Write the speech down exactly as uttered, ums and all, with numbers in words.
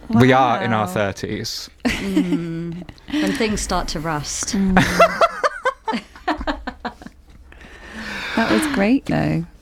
Wow. We are in our thirties. Mm. When things start to rust. Mm. That was great, though.